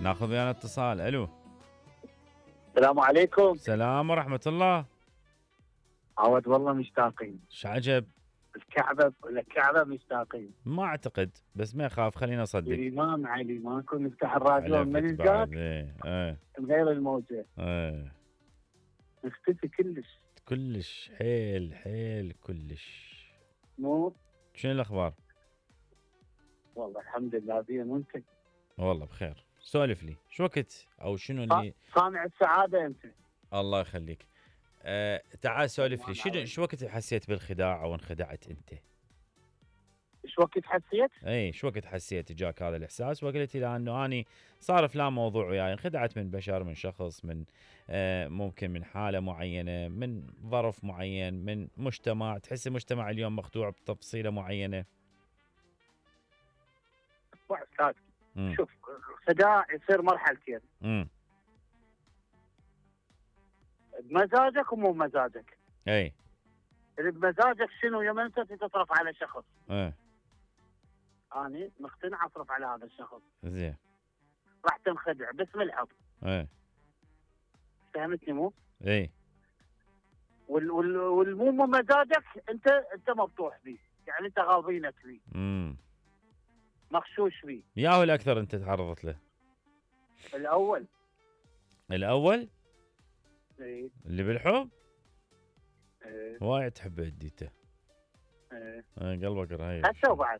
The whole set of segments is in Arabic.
ناخذ ويانا اتصال. الو. السلام عليكم. سلام ورحمة الله. عود والله مشتاقين. شعجب. الكعبة مشتاقين. ما اعتقد، بس ما يخاف، خلينا اصدق. الإمام علي ما نكون نفتح الراديو من علفت الجاك بعد. ايه غير الموجة. ايه نختفي كلش. كلش حيل كلش. مو شنو الاخبار؟ والله الحمد لله زين. وانت؟ والله بخير. سولف لي شو وقت او شنو اللي صانع السعادة انت. الله يخليك. تعال سولف لي الله شو وقت حسيت بالخداع او انخدعت انت؟ ايش وقت حسيت؟ اي شو وقت حسيت جاك هذا الاحساس وقلت الى انه اني صار فلان موضوع وياي، انخدعت من بشر، من شخص، من ممكن من حاله معينه، من ظرف معين، من مجتمع، تحس المجتمع اليوم مخدوع بتفصيله معينه. استاذ شوف، الخداع يصير مرحلتين. بمزاجك ومو بمزاجك. اي اللي بمزاجك شنو؟ يوم انت تتصرف على شخص. اي اني مقتنع اصرف على هذا الشخص. زين. راح تنخدع باسم الحب. اي فهمتني مو؟ اي والمو مزاجك انت مبطوح به، يعني انت غاضينك به. مغشوش به. ياهو الاكثر انت تعرضت له؟ الاول ايه اللي بالحب. ايه وايد تحبه هديته. قلبك رهيب. هسه وبعد.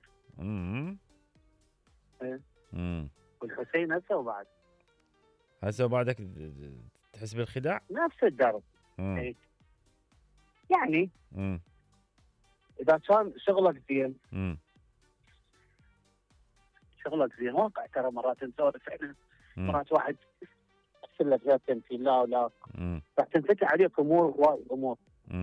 ايه والحسين هسه وبعد. هسه وبعدك تحس بالخداع؟ نفس الدرب. ايه يعني اذا كان شغلك زين. شغلك زين واقع، ترى مرات نسولف احنا، مرات واحد يحصل لك ذات تمثيل لا ولا راح تنفتح عليك امور، وايد امور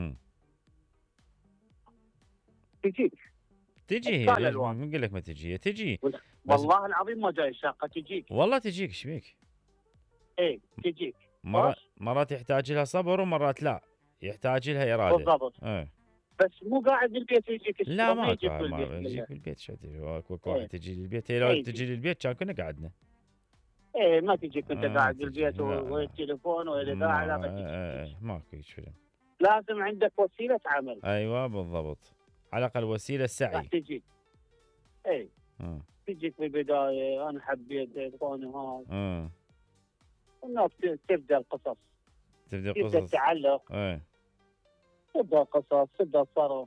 تجي هي. ليش ما نقول لك ما تجي؟ هي تجي والله العظيم ما جاي شاقه تجيك. والله تجيك. ايش بيك؟ ايه تجيك. مرات يحتاج لها صبر ومرات لا، يحتاج لها اراده. بالضبط. بس مو قاعد بالبيت يجيك. لا ما يجيك بالبيت. شو اكو واحد تجي للبيت. هي لو تجي للبيت كان كنا قعدنا. ايه ما تجيك انت قاعد بالبيت والتليفون والاذاعه. لا ما تجيك. ماكو هيك فيلم. لازم عندك وسيله عمل. ايوه بالضبط، على الاقل وسيله السعي. راح تجيك. ايه تجيك بالبدايه انا حبيت اخواني هذا. الناس تبدا القصص. تبدا التعلق. تبدا القصص، تبدا الصرف.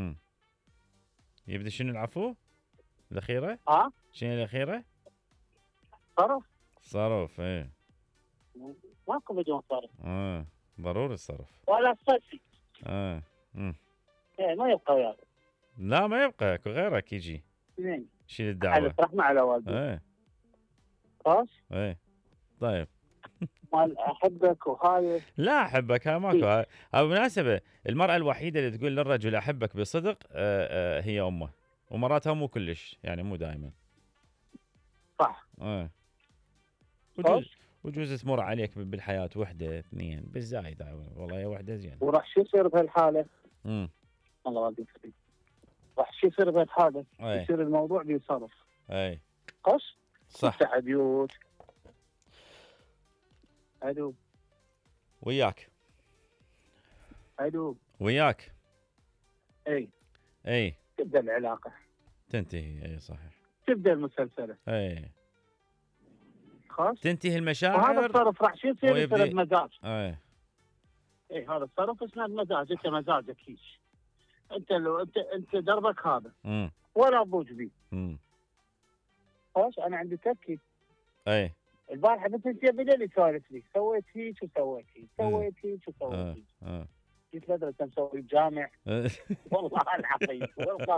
يبدا شنو العفو؟ الاخيره؟ شنو الاخيره؟ صرف. ايه ماكو بدون صرف. ضروري الصرف ولا صرفي. ايه ما يبقى وياك. لا ما يبقى، اكو غيرك يجي شيل الدعوه. رحمه على والدي. خلاص. طيب. مال احبك وهاي. لا احبك هاي ماكو. بالمناسبه المراه الوحيده اللي تقول للرجل احبك بصدق هي امه، ومراتها مو كلش، يعني مو دائما. صح. وجوز تمر عليك بالحياه وحده اثنين بالزايد. والله يا وحده زين. وراح شو يصير بهالحاله؟ الله يرضى عليك. راح شو يصير بهالحاله؟ يصير الموضوع بيصرف. قص. صح. تفتح بيوت. الو. وياك. اي تبدا العلاقه تنتهي. اي صحيح. تبدا المسلسله. خلاص تنتهي المشاعر. وهذا الصرف راح شو يصير بمزاج. اي هذا الصرف اسمه مزاج. انت مزاجك هيك. انت لو انت دربك هذا ولا ضوج بيه. خلاص انا عندي تفكير. البارحه بنت انت بالليل تسولف لي سويت هيك وسويت هيك، سويت هيك وسويت هيك. قلت له انت مسوي جامع. والله العظيم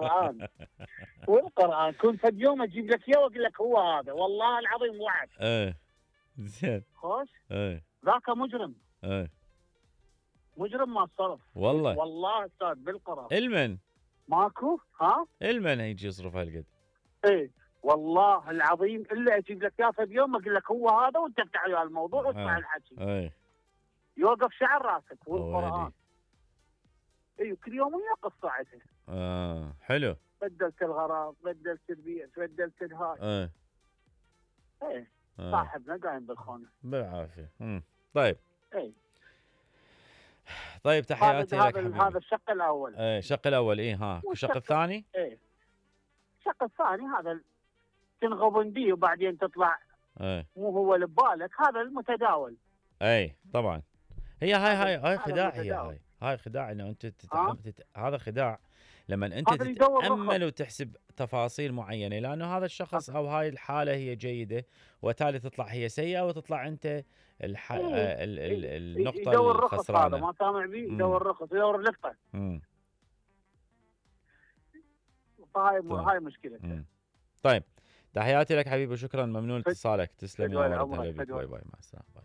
والقران كنت اليوم اجيب لك اياه واقول لك هو هذا. والله العظيم وعد. زين. خوش. ذاك مجرم. مجرم ما الصرف. والله استاذ بالقران. المن ماكو. المن يجي يصرف هالقد. والله العظيم الا اجيب لك اياه اليوم اقول لك هو هذا وانت تفتح ويا الموضوع واسمع الحكي. يوقف شعر راسك والقران. كل يوم ويا قصه عندها. حلو. بدلت الغرض، بدلت البيئة، بدلت الهاي. صاحبنا قايم بالخونه بالعافيه. طيب. اي طيب تحياتي لك حبيبي. هذا الشق الاول. الشق الاول. ها الشق الثاني. الشق الثاني هذا تنغبن به وبعدين تطلع مو هو اللي ببالك، هذا المتداول. طبعا هاي خداع. هاي خداع انه انت هذا خداع لما انت تتامل وتحسب تفاصيل معينه، لانه هذا الشخص او هاي الحاله هي جيده وتالي تطلع هي سيئه وتطلع انت النقطه يدور الخسرانه. هذا ما سامع به، يدور رخص، يدور لفته. هاي مشكلته. طيب تحياتي لك حبيبي وشكرا، ممنون اتصالك، تسلم يا ولد. باي باي، مع السلامه.